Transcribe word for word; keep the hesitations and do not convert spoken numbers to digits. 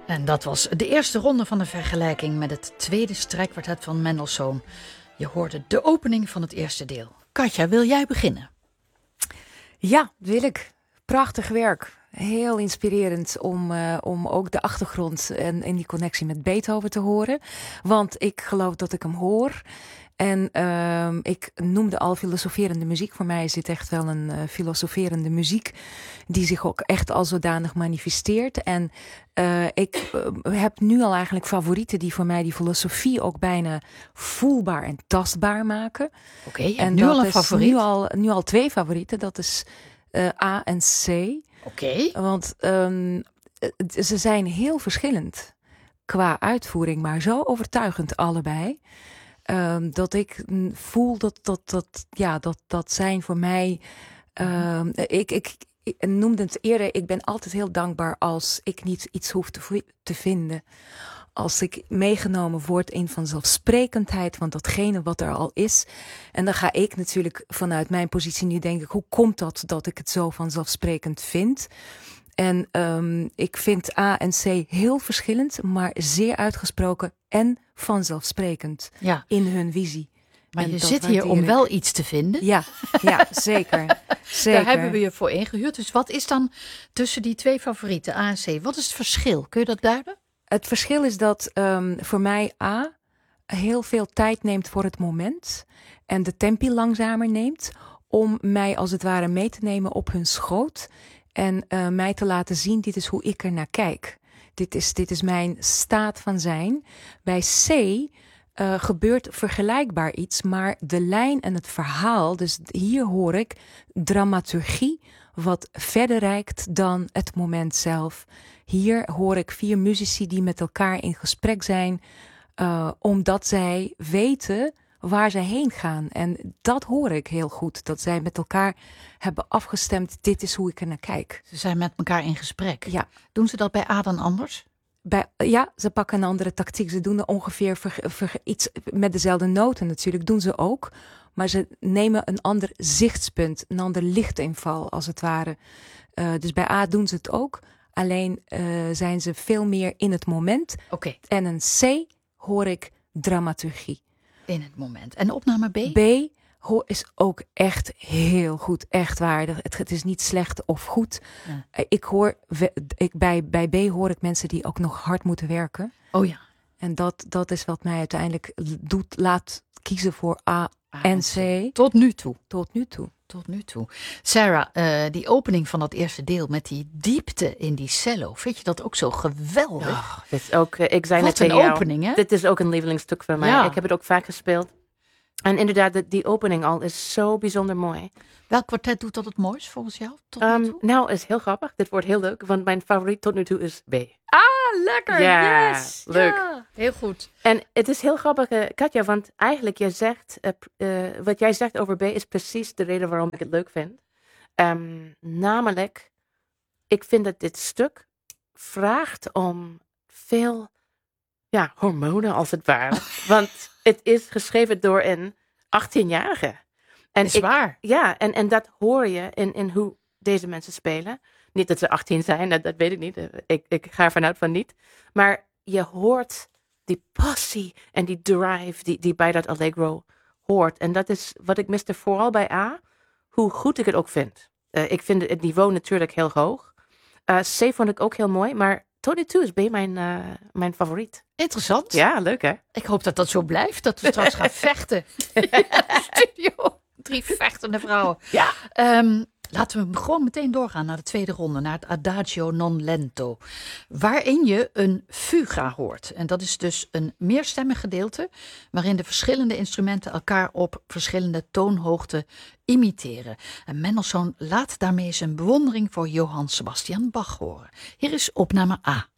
En dat was de eerste ronde van de vergelijking met het tweede strijkkwartet van Mendelssohn. Je hoorde de opening van het eerste deel. Katja, wil jij beginnen? Ja, wil ik. Prachtig werk. Heel inspirerend om, uh, om ook de achtergrond en, en die connectie met Beethoven te horen. Want ik geloof dat ik hem hoor. En uh, ik noemde al filosoferende muziek. Voor mij is dit echt wel een uh, filosoferende muziek die zich ook echt al zodanig manifesteert. En uh, ik uh, heb nu al eigenlijk favorieten die voor mij die filosofie ook bijna voelbaar en tastbaar maken. Oké, okay, en nu al een favoriet? Nu al, nu al twee favorieten. Dat is uh, A en C. Oké. Okay. Want um, ze zijn heel verschillend qua uitvoering, maar zo overtuigend allebei. Um, dat ik voel dat, dat, dat, ja, dat, dat zijn voor mij. Um, ik, ik, ik noemde het eerder, ik ben altijd heel dankbaar als ik niet iets hoef te, te vinden. Als ik meegenomen word in vanzelfsprekendheid van datgene wat er al is. En dan ga ik natuurlijk vanuit mijn positie nu denken, hoe komt dat dat ik het zo vanzelfsprekend vind? En um, ik vind A en C heel verschillend, maar zeer uitgesproken en vanzelfsprekend ja. in hun visie. Maar en je zit hier om wel iets te vinden. Ja, ja zeker, zeker. Daar hebben we je voor ingehuurd. Dus wat is dan tussen die twee favorieten, A en C? Wat is het verschil? Kun je dat duiden? Het verschil is dat um, voor mij A heel veel tijd neemt voor het moment. En de tempi langzamer neemt om mij als het ware mee te nemen op hun schoot. En uh, mij te laten zien, dit is hoe ik er naar kijk. Dit is, dit is mijn staat van zijn. Bij C uh, gebeurt vergelijkbaar iets, maar de lijn en het verhaal, dus hier hoor ik dramaturgie wat verder reikt dan het moment zelf. Hier hoor ik vier muzici die met elkaar in gesprek zijn, uh, omdat zij weten waar zij heen gaan. En dat hoor ik heel goed, dat zij met elkaar hebben afgestemd, dit is hoe ik er naar kijk. Ze zijn met elkaar in gesprek. Ja. Doen ze dat bij A dan anders? Bij, ja, ze pakken een andere tactiek. Ze doen er ongeveer ver, ver, iets met dezelfde noten natuurlijk, doen ze ook. Maar ze nemen een ander zichtspunt, een ander lichtinval als het ware. Uh, dus bij A doen ze het ook. Alleen uh, zijn ze veel meer in het moment. Oké. Okay. En een C hoor ik dramaturgie. In het moment. En opname B? B is ook echt heel goed, echt waardig. Het, het is niet slecht of goed. Ja. Ik hoor, ik, bij, bij B hoor ik mensen die ook nog hard moeten werken. Oh ja. En dat, dat is wat mij uiteindelijk doet, laat kiezen voor A, A en C. Tot nu toe. Tot nu toe. Tot nu toe. Sarah, uh, die opening van dat eerste deel met die diepte in die cello, vind je dat ook zo geweldig? Oh, dit is ook, uh, ik zei Wat net tegen een jou, opening, hè? Dit is ook een lievelingsstuk van mij. Ja. Ik heb het ook vaak gespeeld. En inderdaad, die, die opening al is zo bijzonder mooi. Welk kwartet doet dat het mooist volgens jou? Tot um, nu toe? Nou, is heel grappig. Dit wordt heel leuk, want mijn favoriet tot nu toe is B. Ah, lekker! Ja, yes. leuk. Ja, heel goed. En het is heel grappig, uh, Katja, want eigenlijk je zegt, uh, uh, wat jij zegt over B is precies de reden waarom ik het leuk vind. Um, namelijk, ik vind dat dit stuk vraagt om veel ja, hormonen als het ware. Want het is geschreven door een achttienjarige. En is ik, waar. Ja, en, en dat hoor je in, in hoe deze mensen spelen. Niet dat ze achttien zijn, dat, dat weet ik niet. Ik, ik ga ervan uit van niet. Maar je hoort die passie en die drive die, die bij dat Allegro hoort. En dat is wat ik miste vooral bij A, hoe goed ik het ook vind. Uh, ik vind het niveau natuurlijk heel hoog. Uh, C vond ik ook heel mooi, maar tot nu toe is B mijn, uh, mijn favoriet. Interessant. Ja, leuk hè? Ik hoop dat dat zo blijft, dat we straks gaan vechten. In de studio. Drie vechtende vrouwen. Ja. Um, laten we gewoon meteen doorgaan naar de tweede ronde, naar het Adagio non lento. Waarin je een fuga hoort. En dat is dus een meerstemmig gedeelte, waarin de verschillende instrumenten elkaar op verschillende toonhoogten imiteren. En Mendelssohn laat daarmee zijn bewondering voor Johann Sebastian Bach horen. Hier is opname A.